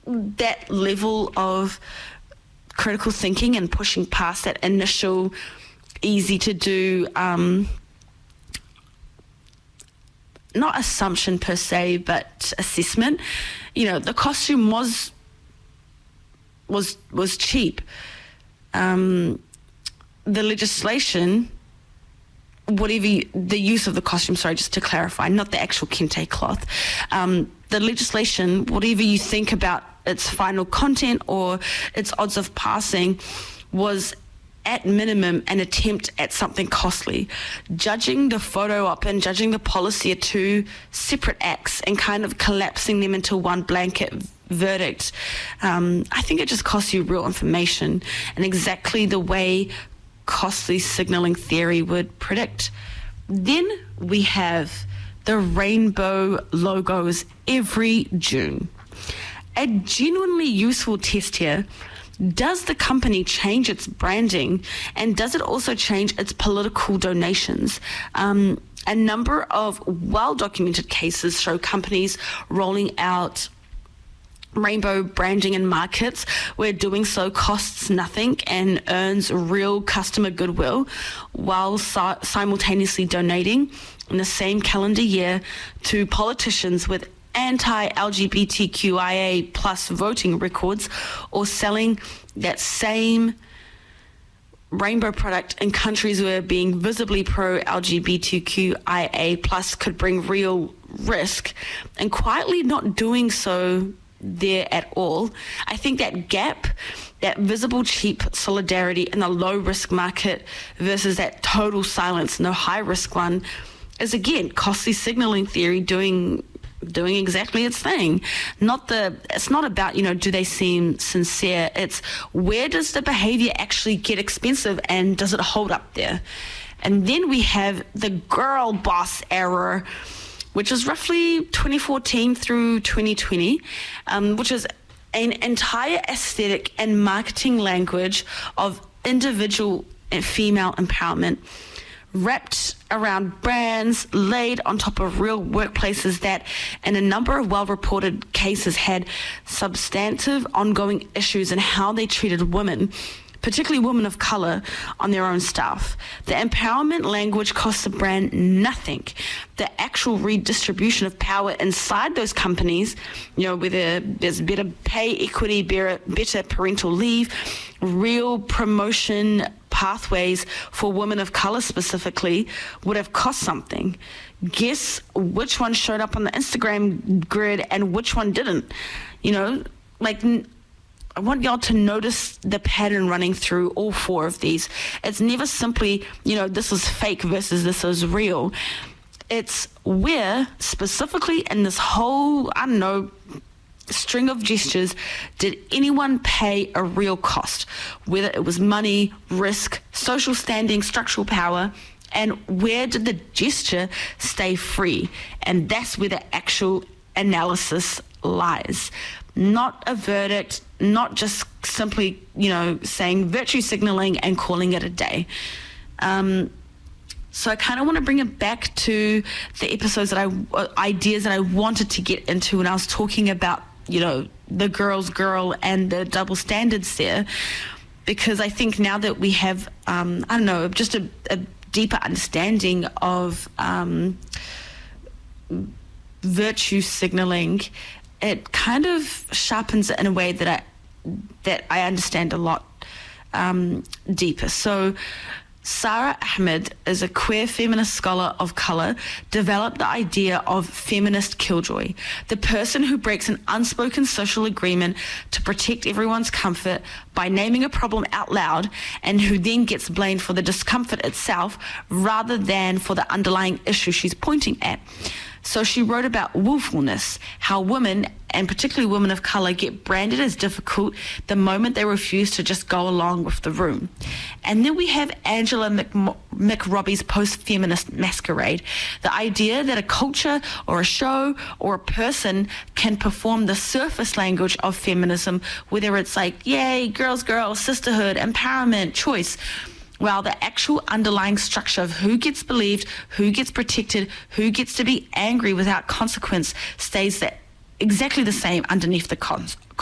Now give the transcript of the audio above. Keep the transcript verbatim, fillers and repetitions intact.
that level of critical thinking and pushing past that initial easy to do, um, not assumption per se, but assessment. You know, the costume was was was cheap. Um, the legislation, whatever you, the use of the costume, sorry, just to clarify, not the actual kente cloth. Um, the legislation, whatever you think about its final content or its odds of passing, was at minimum an attempt at something costly. Judging the photo op and judging the policy are two separate acts and kind of collapsing them into one blanket verdict. Um, I think it just costs you real information and exactly the way costly signaling theory would predict. Then we have the rainbow logos every June. A genuinely useful test here. Does the company change its branding, and does it also change its political donations? Um, a number of well-documented cases show companies rolling out rainbow branding in markets where doing so costs nothing and earns real customer goodwill, while si- simultaneously donating in the same calendar year to politicians with anti-L G B T Q I A plus voting records, or selling that same rainbow product in countries where being visibly pro-L G B T Q I A plus could bring real risk, and quietly not doing so there at all. I think that gap, that visible cheap solidarity in a low risk market versus that total silence, no high risk one, is again costly signaling theory doing doing exactly its thing. Not the, it's not about, you know, do they seem sincere? It's where does the behavior actually get expensive and does it hold up there? And then we have the girl boss era, which is roughly twenty fourteen through twenty twenty, um, which is an entire aesthetic and marketing language of individual and female empowerment, wrapped around brands, laid on top of real workplaces that, in a number of well-reported cases, had substantive ongoing issues in how they treated women, particularly women of color, on their own staff. The empowerment language costs the brand nothing. The actual redistribution of power inside those companies, you know, whether there's better pay equity, better, better parental leave, real promotion pathways for women of color specifically, would have cost something. Guess which one showed up on the Instagram grid and which one didn't. You know, like, I want y'all to notice the pattern running through all four of these. It's never simply, you know, this is fake versus this is real. It's where, specifically in this whole, I don't know, string of gestures, did anyone pay a real cost? Whether it was money, risk, social standing, structural power, and where did the gesture stay free? And that's where the actual analysis lies. Not a verdict, not just simply, you know, saying virtue signaling and calling it a day. Um, so I kind of want to bring it back to the episodes that I, uh, ideas that I wanted to get into when I was talking about, you know, the girl's girl and the double standards there, because I think now that we have, um, I don't know, just a, a deeper understanding of um, virtue signaling, it kind of sharpens it in a way that I that I understand a lot um, deeper. So Sara Ahmed is a queer feminist scholar of color, developed the idea of feminist killjoy, the person who breaks an unspoken social agreement to protect everyone's comfort by naming a problem out loud, and who then gets blamed for the discomfort itself rather than for the underlying issue she's pointing at. So she wrote about willfulness, how women, and particularly women of color, get branded as difficult the moment they refuse to just go along with the room. And then we have Angela Mc- McRobbie's post-feminist masquerade, the idea that a culture or a show or a person can perform the surface language of feminism, whether it's like, yay, girls, girls, sisterhood, empowerment, choice, while the actual underlying structure of who gets believed, who gets protected, who gets to be angry without consequence stays that exactly the same underneath the cons.